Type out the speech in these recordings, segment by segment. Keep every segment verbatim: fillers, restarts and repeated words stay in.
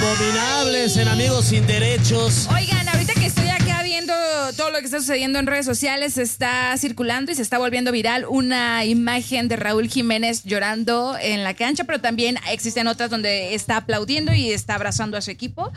Abominables en Amigos Sin Derechos. Oigan, ahorita que estoy acá viendo todo lo que está sucediendo en redes sociales, está circulando y se está volviendo viral una imagen de Raúl Jiménez llorando en la cancha, pero también existen otras donde está aplaudiendo y está abrazando a su equipo.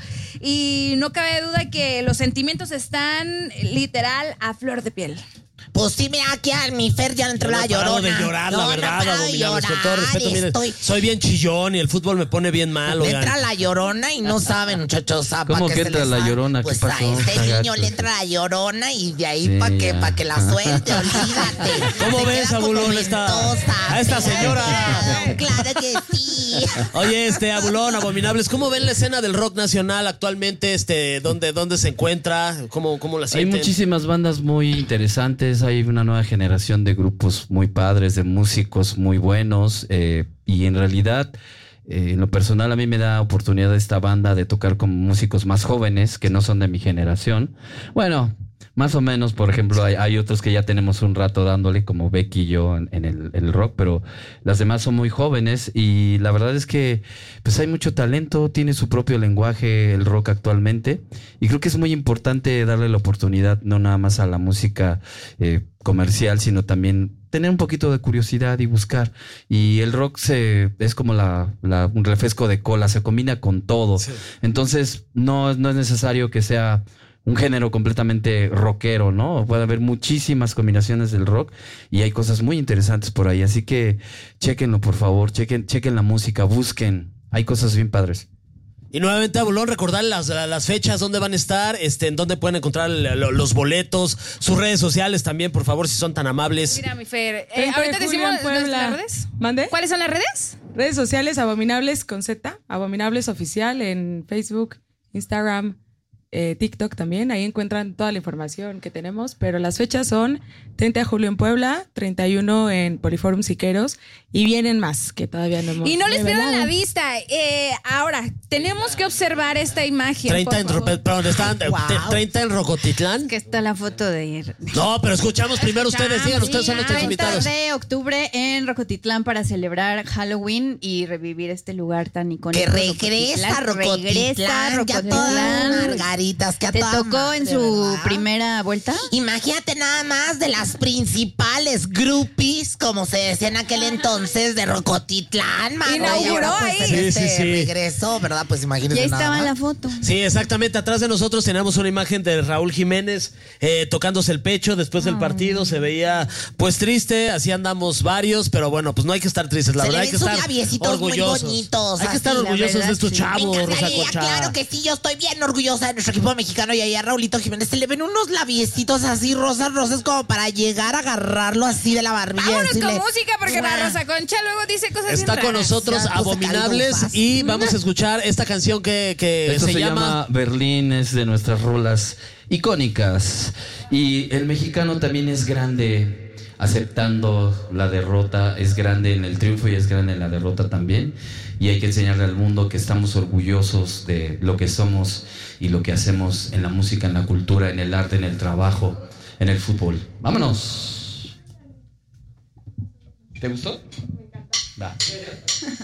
Y no cabe duda que los sentimientos están literal a flor de piel. Pues sí, mira, aquí a mi Fer ya le entró Yo la no paro llorona. de llorar, no, la verdad, no paro de Abominables. Con todo llorar, respeto, miren, estoy... soy bien chillón y el fútbol me pone bien mal, Le oigan. entra la llorona y no saben, muchachos. ¿A ¿Cómo pa' que se entra les la da? llorona? Pues ¿Qué pasó? a este Está niño gacho. le entra la llorona y de ahí Sí, para que, ya. pa que la suelte, olvídate. ¿Cómo Se ves, queda como Abulón, esta- Mendoza. a esta señora? Claro que sí. Oye, este, Abulón, Abominables, ¿cómo ven la escena del rock nacional actualmente? Este, ¿dónde, dónde se encuentra? ¿Cómo, cómo la Hay sienten? muchísimas bandas muy interesantes, hay una nueva generación de grupos muy padres, de músicos muy buenos, eh, y en realidad, eh, en lo personal, a mí me da oportunidad esta banda de tocar con músicos más jóvenes que no son de mi generación. Bueno, más o menos, por ejemplo, hay, hay otros que ya tenemos un rato dándole, como Becky y yo en, en el, en el rock, pero las demás son muy jóvenes y la verdad es que pues hay mucho talento, tiene su propio lenguaje el rock actualmente y creo que es muy importante darle la oportunidad no nada más a la música eh, comercial, sino también tener un poquito de curiosidad y buscar. Y el rock se es como la, la, un refresco de cola, se combina con todo. Sí. Entonces no, no es necesario que sea un género completamente rockero, ¿no? Puede haber muchísimas combinaciones del rock y hay cosas muy interesantes por ahí. Así que chéquenlo, por favor, chequen, chequen la música, busquen. Hay cosas bien padres. Y nuevamente, Abulón, recordar las, las fechas, dónde van a estar, este, en dónde pueden encontrar los boletos, sus redes sociales también, por favor, si son tan amables. Mira, mi Fer, eh, treinta de ahorita julio decimos en Puebla. las redes. ¿Mande? ¿Cuáles son las redes? Redes sociales Abominables con Z, Abominables Oficial en Facebook, Instagram, eh, TikTok también. Ahí encuentran toda la información que tenemos, pero las fechas son treinta de julio en Puebla, treinta y uno en Poliforum Siqueros y vienen más que todavía no hemos Y no les pierdan revelado. la vista. Eh, ahora, tenemos que observar esta imagen. treinta por en, favor. Ro- perdón, están, Wow. te- treinta en Rocotitlán. Que está la foto de... No, pero escuchamos primero ustedes, digan, ustedes son nuestros treinta invitados. de octubre en Rocotitlán para celebrar Halloween y revivir este lugar tan icónico. Que regresa Rocotitlán. Regresa Ya todas Rocotitlán. margaritas, que a ¿Te toda tocó en madre, su ¿verdad? primera vuelta? Imagínate nada más de las principales groupies, como se decía en aquel entonces, de Rocotitlán, mano. Inauguró Y ahora, pues, ahí. en Sí, este sí, sí. regreso, ¿verdad? Pues Y imagínense ahí nada estaba más. la foto. Sí, exactamente. Atrás de nosotros tenemos una imagen de Raúl Jiménez eh, tocándose el pecho después del partido. Se veía pues triste, así andamos varios, pero bueno, pues no hay que estar tristes, la Se le verdad hay que ven sus estar labiecitos muy orgullosos. bonitos, hay que así, estar la orgullosos verdad, de estos sí. Me chavos, Rosa encantaría, Concha. claro que sí, yo estoy bien orgullosa de nuestro equipo mexicano y ahí a Raulito Jiménez se le ven unos labiecitos así rosas, rosas, como para llegar a agarrarlo así de la barbilla. Vámonos con decirle, música porque la Rosa Concha luego dice cosas bien Está con raras. nosotros Ya puse Abominables caldo y vamos a escuchar esta canción que, que Esto se, se, llama... llama Berlín, es de nuestras rolas icónicas. Y el mexicano también es grande aceptando la derrota, es grande en el triunfo y es grande en la derrota también. Y hay que enseñarle al mundo que estamos orgullosos de lo que somos y lo que hacemos en la música, en la cultura, en el arte, en el trabajo, en el fútbol. ¡Vámonos! ¿Te gustó? Va.